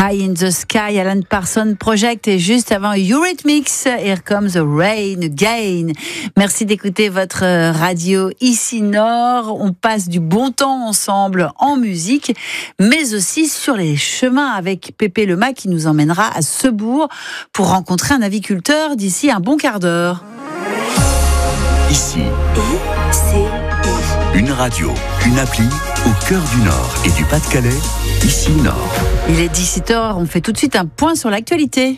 Eye in the Sky, Alan Parsons Project, et juste avant Eurythmics, Here Comes the Rain Again. Merci d'écouter votre radio ici Nord. On passe du bon temps ensemble en musique, mais aussi sur les chemins avec Pépé Lema qui nous emmènera à Sebourg pour rencontrer un aviculteur d'ici un bon quart d'heure. Ici, une radio, une appli au cœur du Nord et du Pas-de-Calais, ici Nord. Il est 17h, on fait tout de suite un point sur l'actualité.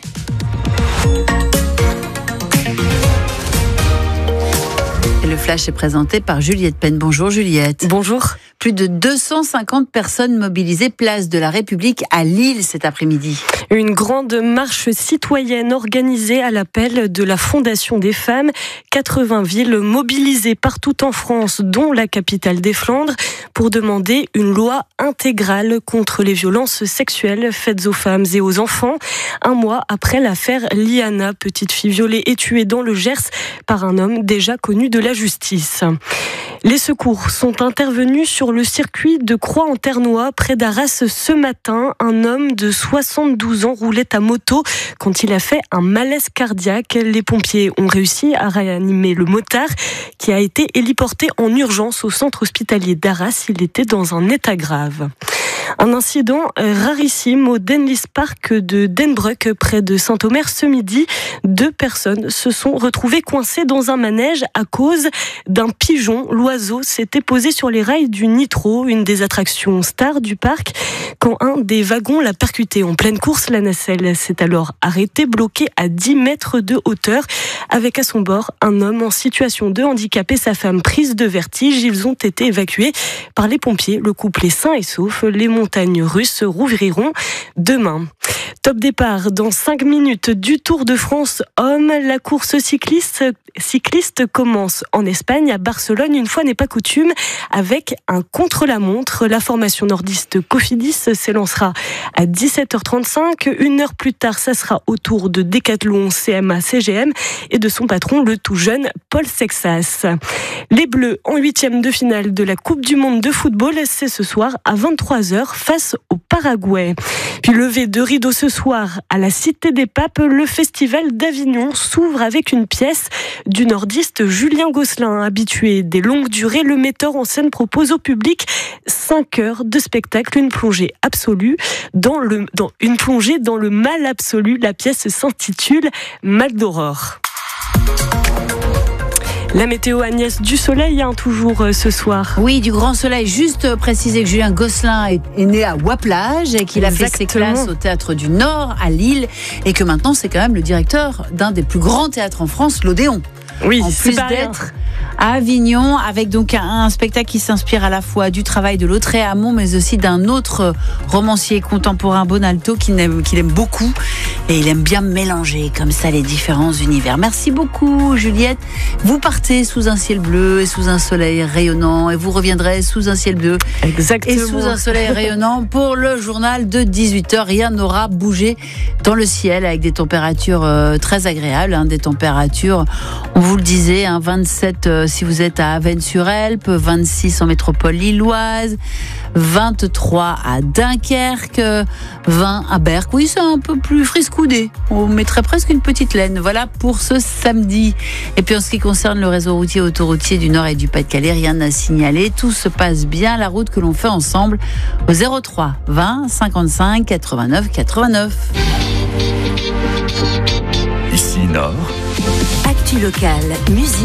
Et le flash est présenté par Juliette Penn. Bonjour Juliette. Bonjour. Plus de 250 personnes mobilisées place de la République à Lille cet après-midi. Une grande marche citoyenne organisée à l'appel de la Fondation des femmes. 80 villes mobilisées partout en France, dont la capitale des Flandres, pour demander une loi intégrale contre les violences sexuelles faites aux femmes et aux enfants. Un mois après l'affaire Liana, petite fille violée et tuée dans le Gers par un homme déjà connu de la justice. Les secours sont intervenus sur le circuit de Croix-en-Ternois, près d'Arras, ce matin. Un homme de 72 ans roulait à moto quand il a fait un malaise cardiaque. Les pompiers ont réussi à réanimer le motard qui a été héliporté en urgence au centre hospitalier d'Arras. Il était dans un état grave. Un incident rarissime au Denlis Park de Denbroek, près de Saint-Omer, ce midi. 2 personnes se sont retrouvées coincées dans un manège à cause d'un pigeon. L'oiseau s'était posé sur les rails du Nitro, une des attractions stars du parc, quand un des wagons l'a percuté en pleine course. La nacelle s'est alors arrêtée, bloquée à 10 mètres de hauteur, avec à son bord un homme en situation de handicap et sa femme prise de vertige. Ils ont été évacués par les pompiers. Le couple est sain et sauf. Les montagnes russes rouvriront demain. Top départ dans 5 minutes du Tour de France hommes. La course cycliste commence en Espagne, à Barcelone, une fois n'est pas coutume, avec un contre-la-montre. La formation nordiste Cofidis s'élancera à 17h35. 1 heure plus tard, ça sera au tour de Decathlon CMA CGM et de son patron, le tout jeune Paul Sexas. Les Bleus en 8e de finale de la Coupe du Monde de football, c'est ce soir à 23h face au Paraguay. Puis levé de rideau ce soir à la Cité des Papes, le Festival d'Avignon s'ouvre avec une pièce du nordiste Julien Gosselin. Habitué des longues durées, le metteur en scène propose au public 5 heures de spectacle, une plongée absolue dans le mal absolu. La pièce s'intitule Mal d'aurore. La météo, Agnès, du soleil toujours ce soir. Oui, du grand soleil. Juste préciser que Julien Gosselin est né à Waplage et qu'il a fait ses classes au Théâtre du Nord à Lille et que maintenant c'est quand même le directeur d'un des plus grands théâtres en France, l'Odéon. Oui, en plus d'être à Avignon, avec donc un spectacle qui s'inspire à la fois du travail de Lautréamont, mais aussi d'un autre romancier contemporain, Bonalto, qu'il aime beaucoup. Et il aime bien mélanger comme ça les différents univers. Merci beaucoup, Juliette. Vous partez sous un ciel bleu et sous un soleil rayonnant, et vous reviendrez sous un ciel bleu. Exactement. Et sous un soleil rayonnant pour le journal de 18h. Rien n'aura bougé dans le ciel, avec des températures très agréables, des températures, on vous le disait, 27 si vous êtes à Avesnes-sur-Helpe, 26 en métropole lilloise, 23 à Dunkerque, 20 à Berck. Oui, c'est un peu plus friscoudé. On mettrait presque une petite laine. Voilà pour ce samedi. Et puis en ce qui concerne le réseau routier autoroutier du Nord et du Pas-de-Calais, rien à signaler. Tout se passe bien. La route que l'on fait ensemble au 03 20 55 89 89. Ici Nord. Actu locale, musique.